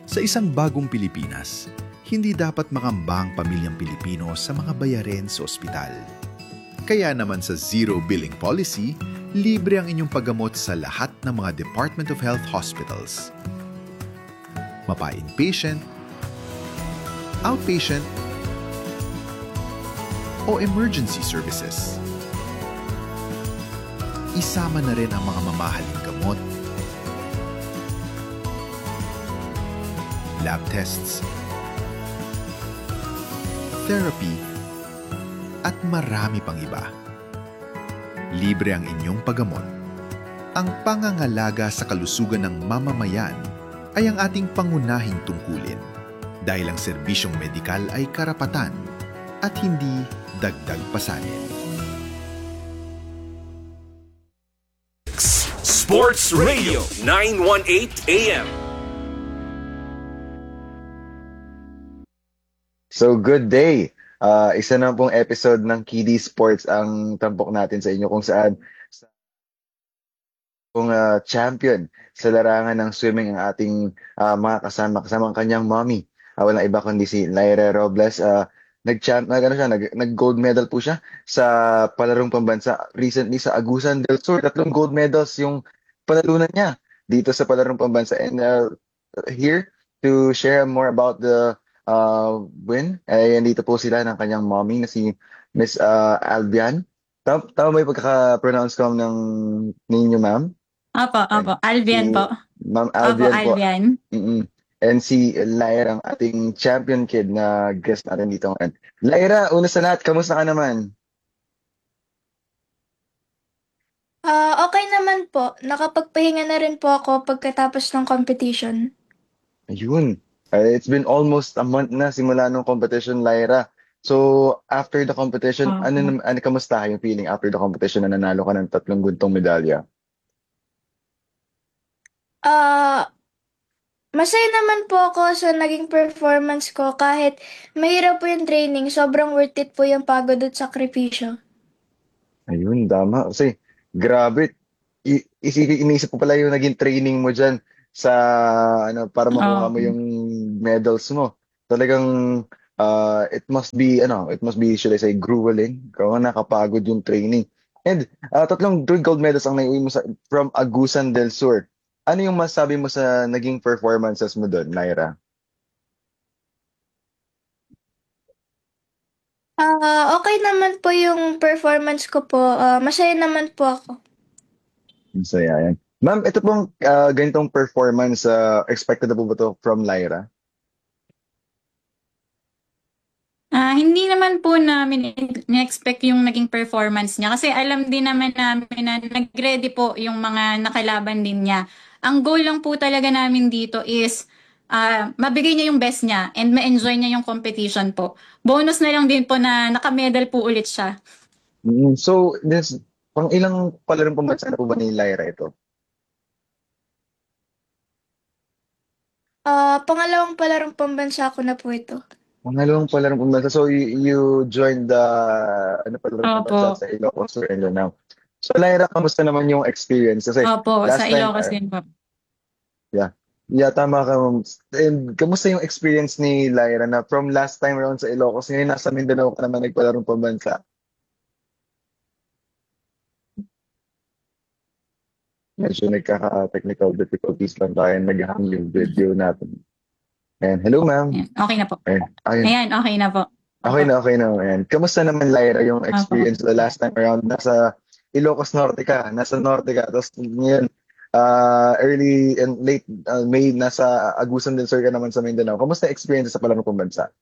Sa isang bagong Pilipinas, hindi dapat makambang pamilyang Pilipino sa mga bayarin sa ospital. Kaya naman sa Zero Billing Policy, libre ang inyong paggamot sa lahat ng mga Department of Health hospitals. Mapa-inpatient, outpatient, o emergency services. Isama na rin ang mga mamahaling gamot, lab tests, therapy, at marami pang iba. Libre ang inyong paggamot. Ang pangangalaga sa kalusugan ng mamamayan ay ang ating pangunahing tungkulin dahil ang serbisyong medikal ay karapatan at hindi dagdag pasanin. Sports Radio 918 AM. So good day! Isa na pong episode ng KD Sports ang tampok natin sa inyo kung saan champion sa larangan ng swimming ang ating mga kasama ang kanyang mommy. Walang iba kundi si Lyra Robles. Nag-gold medal po siya sa palarong pambansa recently sa Agusan del Sur. 3 gold medals yung panalunan niya dito sa palarong pambansa. And here to share more about the win, dito po sila ng kanyang mommy na si Miss Albian. Tama ba yung pagkaka-pronounce ko ng ninyo, ma'am? Opo. Albian po. Ma'am Albian Opo, po. Albian. And si Lyra, ang ating champion kid na guest natin dito ngayon. Lyra, una sa lahat, kamusta ka naman? Okay naman po. Nakapagpahinga na rin po ako pagkatapos ng competition. Ayun. It's been almost a month na simula nung competition, Lyra. So, after the competition, kamusta yung feeling after the competition na nanalo ka ng 3 guntong medalya? Masaya naman po ako sa naging performance ko kahit mahirap po yung training. Sobrang worth it po yung pagod at sakripisyo. Ayun, tama. Kasi, grabe. Iniisip ko pala yung naging training mo dyan sa, para makuha mo yung medals mo. Talagang, it must be, should I say, grueling. Kaya nakapagod yung training. And, 3 gold medals ang naiuwi mo from Agusan del Sur. Ano yung masabi mo sa naging performances mo doon, Lyra? Okay naman po yung performance ko po. Masaya naman po ako. Masaya yan. Ma'am, ito pong ganitong performance, expected na po ba ito from Lyra? Hindi naman po namin na-expect yung naging performance niya kasi alam din naman namin na nag-ready po yung mga nakalaban din niya. Ang goal lang po talaga namin dito is mabigay niya yung best niya and ma-enjoy niya yung competition po. Bonus na lang din po na naka-medal po ulit siya. So, pang ilang palarong pambansa na po ba ni Lyra ito? Pangalawang palarong pambansa ko na po ito. Pangalawang palarong pambansa. So, you joined the palarong Opo. pambansa sa Ilocos or Mindanao. So, Lyra, kamusta naman yung experience? Kasi Opo, last sa time, Ilocos din po. Yeah, tama ka, ma'am. And kamusta yung experience ni Lyra na from last time around sa Ilocos, ngayon nasa Mindanao ka naman nagpalarong pambansa? Medyo nagkaka-technical difficulties lang tayo. Nag-hang yung video natin. And hello, ma'am. Ayan, okay na po. Ayun. Ayan, okay na po. Okay na. And kamusta naman, Lyra, yung experience the last time around? Nasa Ilocos Norte ka, nasa Norte ka. Tapos ngayon, early and late May, nasa Agusan del Sur ka naman sa Mindanao. Kamusta experience sa palarong pambansa?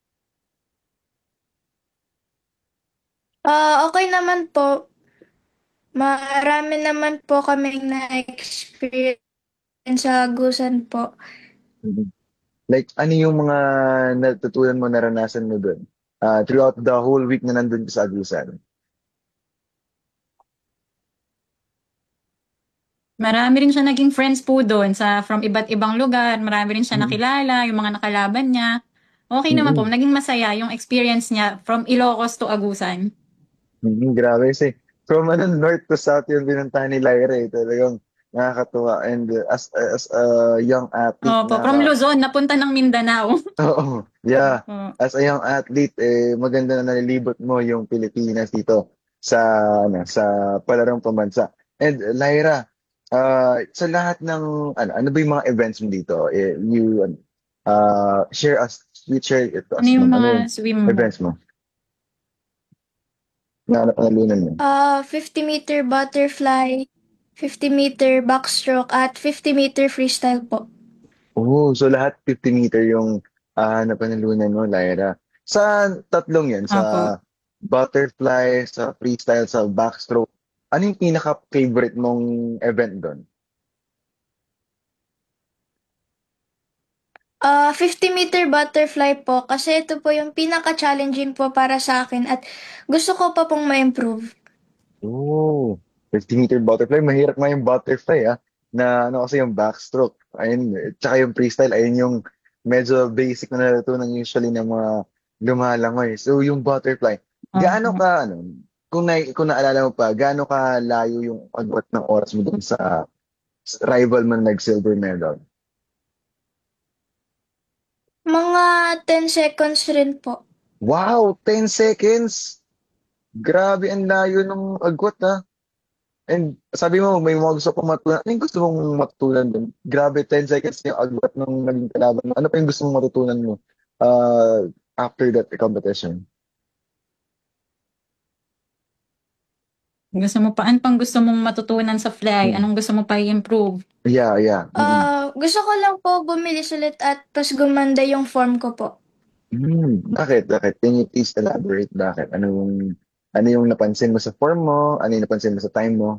Okay naman po. Marami naman po kaming na-experience sa Agusan po. Like, ano yung mga natutunan mo, naranasan mo doon? Throughout the whole week na nandun ka sa Agusan? Marami rin siya naging friends po doon from iba't ibang lugar. Marami rin siya nakilala, yung mga nakalaban niya. Okay naman po, naging masaya yung experience niya from Ilocos to Agusan. Grabe kasi from north to south yung binuntahan ni Lyra eh. Talagang nakakatuwa. And as a young athlete, Opo, from Luzon, napunta ng Mindanao. Oo, yeah. Opo. As a young athlete, maganda na nalilibot mo yung Pilipinas dito sa sa palarong pambansa. And Lyra, sa lahat ng ano ba yung mga events mo dito? Share us, you share it to Ano us yung naman. Ano mga yung swim mo? events mo na napanalunan mo? 50-meter butterfly, 50-meter backstroke, at 50-meter freestyle po. Oh, so lahat 50 meter yung napanalunan mo, Lyra. Sa tatlong yan, Opo. sa butterfly, sa freestyle, sa backstroke, ano yung pinaka-favorite mong event doon? 50-meter butterfly po kasi ito po yung pinaka-challenging po para sa akin at gusto ko pa pong ma-improve. Oh, 50 meter butterfly. Mahirap nga yung butterfly, na ano kasi yung backstroke. Ayun, tsaka yung freestyle, ayun yung medyo basic na natutunan usually ng mga lumalangoy. So yung butterfly, gaano Opo. ka, kung naalala mo pa, gaano ka layo yung agwat ng oras mo dun sa rival mo na nag-silver medal? Mga 10 seconds rin po. Wow, 10 seconds! Grabe ang layo ng agwat, ha? And sabi mo, may mga gusto pang matutunan. Ano yung gusto mong matutunan dun? Grabe, 10 seconds na yung agwat ng naging kalaban mo. Ano pa yung gusto mong matutunan mo after that competition? Gusto mo pa, ano pang gusto mong matutunan sa fly? Hmm. Anong gusto mo pa i-improve? Yeah, yeah. Mm-mm. Gusto ko lang po bumilis ulit at pas gumanda yung form ko po. Bakit? Bakit? Can you please elaborate? Bakit? Ano yung napansin mo sa form mo? Ano yung napansin mo sa time mo?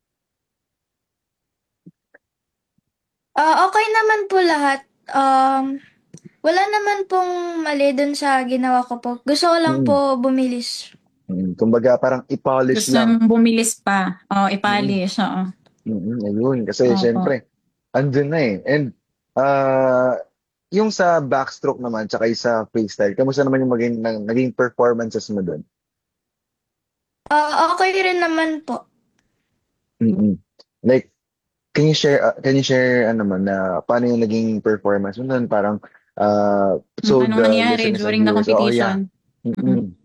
Okay naman po lahat. Wala naman pong mali dun sa ginawa ko po. Gusto ko lang Mm. po bumilis. Kumbaga, parang i-polish Gusto lang. mong bumilis pa? O, Mm. i-polish, oo. Ayun. Kasi, Opo. syempre, andun na eh. And, uh, yung sa backstroke naman, tsaka yung sa freestyle, kamusta naman yung naging performances mo doon? Okay rin naman po. Mm-mm. Like, can you share ano man na paano yung naging performance mo doon? Parang, so Anong the nangyari listeners and during the viewers, oh yeah. competition? Mm. Mm-mm.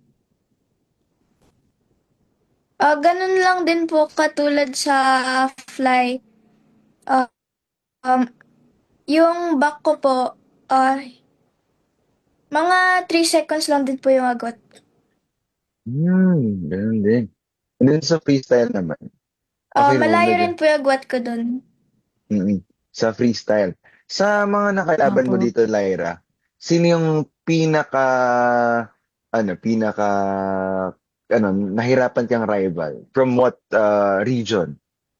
Ganun lang din po katulad sa fly. Ah, um, yung back ko po, ah, mga 3 seconds lang din po yung agot. Ganun din. And then sa freestyle naman, Malayo pakiramdam. rin po yung agwat ko dun. Sa freestyle. Sa mga nakalaban mo Opo. dito, Lyra, sino yung pinaka, nahirapan kang rival? From what region?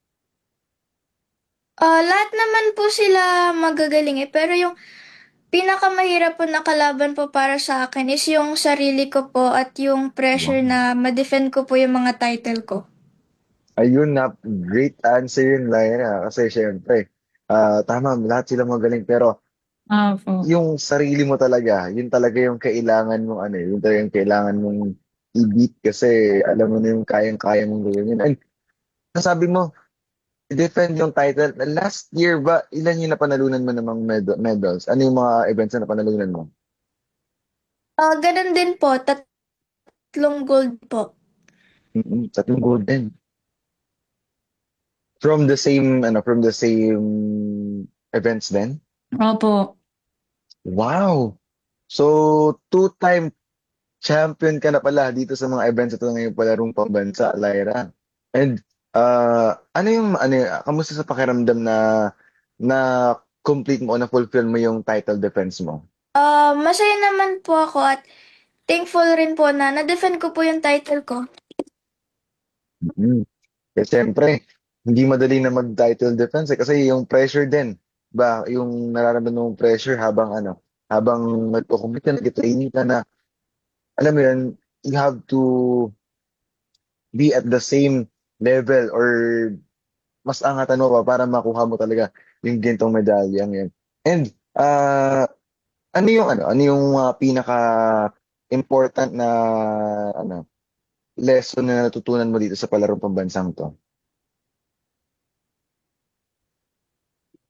Lahat naman po sila magagaling pero yung pinakamahirap po na kalaban po para sa akin is yung sarili ko po at yung pressure Wow. na ma-defend ko po yung mga title ko. Ayun na, great answer yun, Lyra. Kasi syempre, tama, lahat sila magaling. Pero Opo. yung sarili mo talaga, yun talaga yung kailangan mong yun talaga yung kailangan mong i-beat kasi alam mo na yung kayang-kaya mong gawin yun. And nasabi mo, i-defend yung title. Last year ba, ilan yung napanalunan mo namang medals? Ano yung mga events na napanalunan mo? Ganun din po, tatlong gold po. Tatlong golden. From the same events then? Opo. Wow! So, two-time champion ka na pala dito sa mga events ito ngayong palarong pambansa, Lyra. And, kamusta sa pakiramdam na complete mo o na-fulfill mo yung title defense mo? Masaya naman po ako at thankful rin po na na-defend ko po yung title ko. Mm. Kasi siyempre, hindi madali na mag-title defense kasi yung pressure din. Ba, yung nararamdaman mong pressure habang nagko-compete ka, nag-training ka na, alam mo yun, you have to be at the same level or mas angatan mo pa para makuha mo talaga yung gintong medalyang yan. And, ano yung pinaka important na lesson na natutunan mo dito sa palarong pambansang to?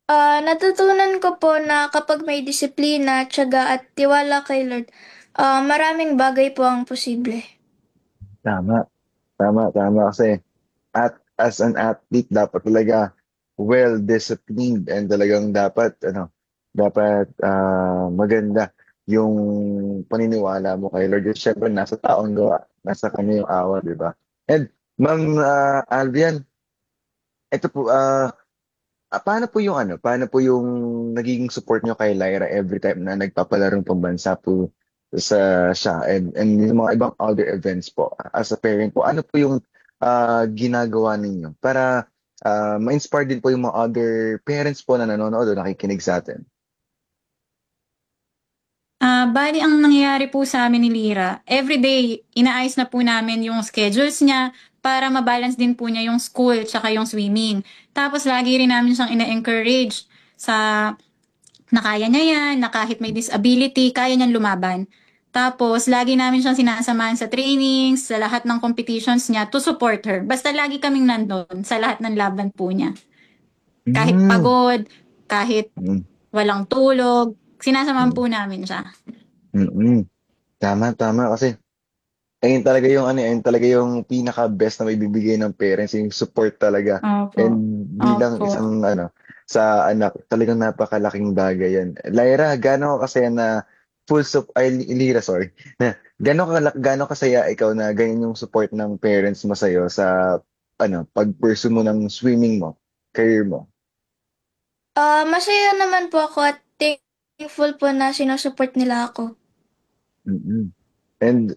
Natutunan ko po na kapag may disiplina, tiyaga at tiwala kay Lord, maraming bagay po ang posible. Tama, tama. Kasi as an athlete, dapat talaga well-disciplined and talagang dapat maganda yung paniniwala mo kay Lord. Kasi syempre, nasa taong gawa, nasa kanya yung awa, di ba? And Ma'am Albian, ito po, paano po yung nagiging support nyo kay Lyra every time na nagpapalarong pambansa po siya and yung mga ibang other events po as a parent po, ano po yung ginagawa ninyo para ma-inspire din po yung mga other parents po na nanonood o nakikinig sa atin? Bali ang nangyayari po sa amin ni Lira, everyday inaayos na po namin yung schedules niya para mabalance din po niya yung school tsaka yung swimming. Tapos lagi rin namin siyang ina-encourage sa na kaya niya yan, na kahit may disability, kaya niyang lumaban. Tapos, lagi namin siyang sinasamahan sa trainings, sa lahat ng competitions niya to support her. Basta lagi kaming nandun sa lahat ng laban po niya. Kahit Mm, pagod, kahit mm, walang tulog, sinasamahan mm, po namin siya. mm. Tama kasi ayun talaga yung pinaka-best na maibibigay ng parents, yung support talaga. Opo. And bilang Opo. isang sa anak, talagang napakalaking bagay yan. Lyra, gaano ka kasaya na Lira, sorry. Na, gaano kasaya ikaw na ganyan yung support ng parents mo sa'yo sa pag-pursue mo ng swimming mo, career mo? Masaya naman po ako at thankful po na sinusupport nila ako. Mm-mm. And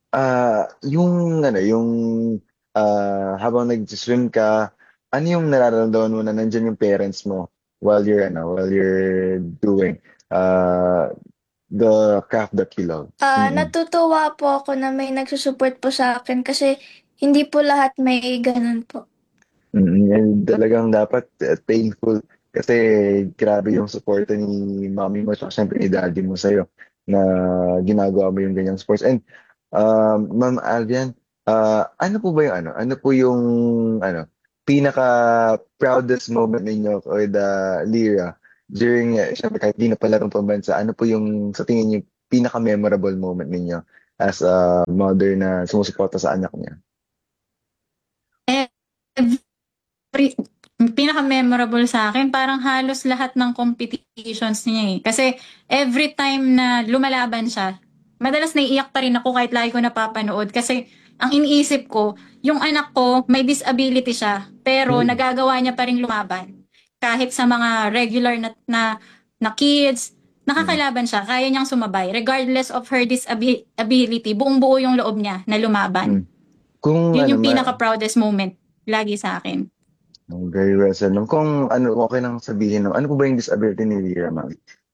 yung habang nag-swim ka, ano yung nararamdaman mo na nandyan yung parents mo while you're doing uh, the craft that you love? Mm-mm. Natutuwa po ako na may nagsusupport po sa akin kasi hindi po lahat may ganun po. And talagang dapat thankful kasi grabe yung support ni mommy mo at syempre ni daddy mo sa'yo na ginagawa mo yung ganyang sports. And Ma'am Alvian, ano po yung pinaka proudest moment ninyo with Lyra during, syempre kahit di na palarong pambansa, ano po yung sa tingin niyo pinaka memorable moment ninyo as a mother na sumusuporta sa anak niya? Every, pinaka-memorable sa akin, parang halos lahat ng competitions niya eh. Kasi every time na lumalaban siya, madalas naiiyak pa rin ako kahit lagi ko napapanood. Kasi ang iniisip ko, yung anak ko, may disability siya, pero Mm, nagagawa niya pa rin lumaban. Kahit sa mga regular na kids, mm, nakakalaban siya, kaya niyang sumabay. Regardless of her disability, buong buo yung loob niya na lumaban. mm. Kung Yun yung pinaka-proudest moment lagi sa akin. very well said, ma'am. Kung okay lang sabihin, no, ano po ba yung disability ni Lyra, ma'am?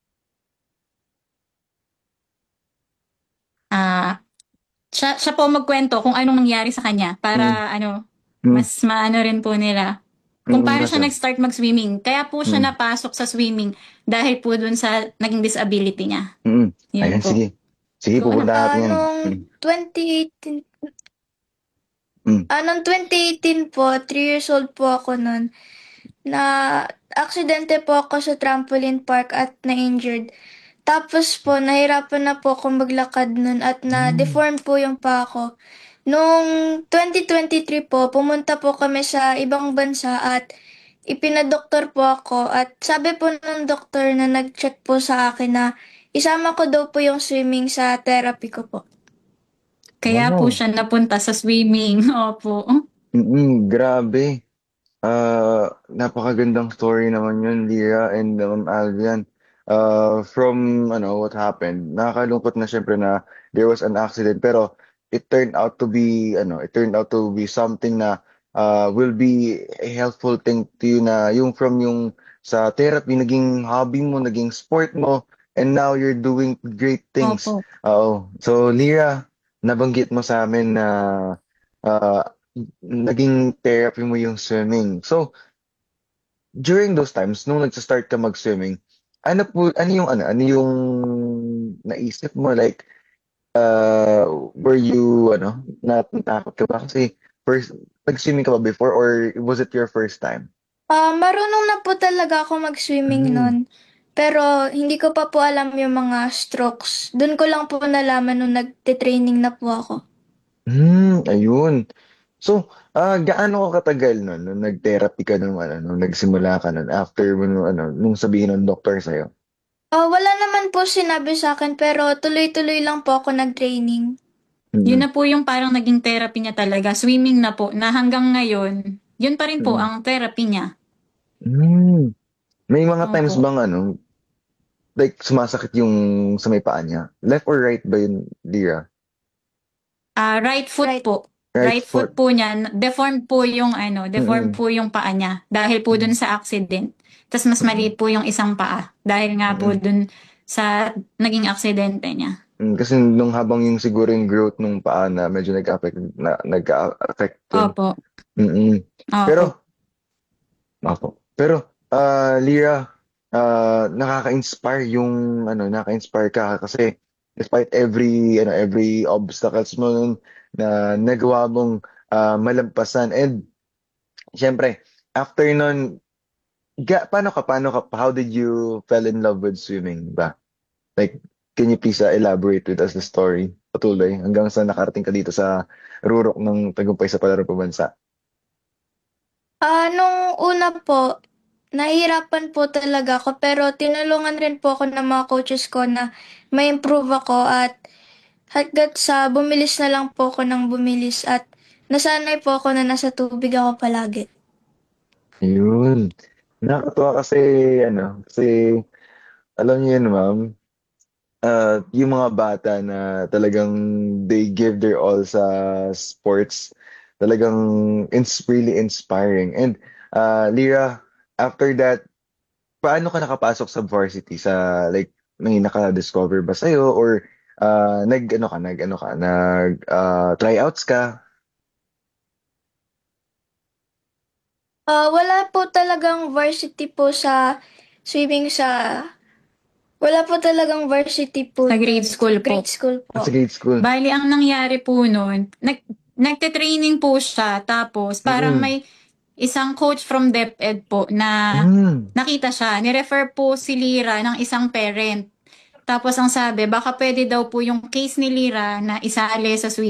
Ah, siya po magkwento kung anong nangyari sa kanya Mm, para ano, mm, mas maano rin po nila. Kung paano siya Kasi, nag-start mag-swimming. Kaya po siya mm, napasok sa swimming dahil po dun sa naging disability niya. mm. Yun Ayan, po. sige. Sige, Kung ano, pupunta natin yan. Nung Mm, 2018, mm, nung 2018 po, 3 years old po ako nun, na aksidente po ako sa trampoline park at na-injured. Tapos po, nahirapan na po ako maglakad nun at mm, na-deform po yung paa ko. Noong 2023 po, pumunta po kami sa ibang bansa at ipinadoktor po ako at sabi po ng doktor na nag-check po sa akin na isama ko daw po yung swimming sa therapy ko po. kaya po wow. siya napunta sa swimming. Opo. Grabe. Napakagandang story naman yun, Lyra and Alvian. From what happened, nakakalungkot na syempre na there was an accident pero it turned out to be something na will be a helpful thing to you na yung sa therapy naging hobby mo, naging sport mo and now you're doing great things. Opo. Oo. So Lyra, nabanggit mo sa amin na uh, naging therapy mo yung swimming. So, during those times, nung nagsa-start ka mag-swimming, ano yung naisip mo? Like, were you, natakot ka ba? Kasi, nag-swimming ka ba before or was it your first time? Marunong na po talaga ako mag-swimming Hmm. nun. Pero hindi ko pa po alam yung mga strokes. Doon ko lang po nalaman nung nagte-training na po ako. Ayun. So, gaano ka katagal nun, nung nag-therapy ka nung ano, nung nagsimula ka nun, after mo nung ano, nung sabihin ng doktor sa'yo? Wala naman po sinabi sa akin pero tuloy-tuloy lang po ako nag-training. Mm. Yun na po yung parang naging therapy niya talaga. Swimming na po, na hanggang ngayon, yun pa rin po Mm. ang therapy niya. Hmm. May mga times Opo. bang ano, like sumasakit yung sa may paa niya? Left or right ba yun, Lira? Right foot Right. po. Right Right foot foot. po niya. Deformed po yung ano, deformed Mm-mm. po yung paa niya dahil po dun sa accident. Tapos mas Mm-mm. maliit po yung isang paa dahil nga po Mm-mm. dun sa naging aksidente niya. Kasi nung habang yung siguro yung growth nung paa na medyo nagka-affect dun. Opo. Mm-mm. Opo. Pero, Lira, nakaka-inspire yung ano, nakaka-inspire ka kasi despite every obstacles mo nun na nagawa mong malampasan. And syempre, after nun, how did you fell in love with swimming ba? Like, can you please elaborate with us the story? Patuloy hanggang sa nakarating ka dito sa rurok ng tagumpay sa palarong pambansa. Nung una po, nahihirapan po talaga ako pero tinulungan rin po ako ng mga coaches ko na ma-improve ako at hanggat sa bumilis na lang po ako ng bumilis at nasanay po ako na nasa tubig ako palagi. Yun. Nakakatuwa kasi, kasi alam niyo yun, ma'am, yung mga bata na talagang they give their all sa sports, talagang it's really inspiring. And Lira, after that, paano ka nakapasok sa varsity? Like, may naka-discover ba sa'yo? Or tryouts ka? Wala po talagang varsity po sa swimming wala po talagang varsity po Sa grade dun. school po. Grade school At po. sa grade school? Bali, ang nangyari po nun, nagte-training po siya. Tapos, parang Mm. may isang coach from DepEd po na Mm. nakita siya. Nirefer po si Lira ng isang parent. Tapos, ang sabi, baka pwede daw po yung case ni Lira na isali sa